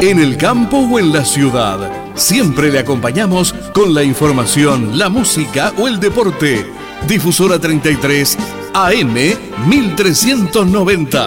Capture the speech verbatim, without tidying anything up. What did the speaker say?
En el campo o en la ciudad, siempre le acompañamos con la información, la música o el deporte. Difusora treinta y tres A M mil trescientos noventa.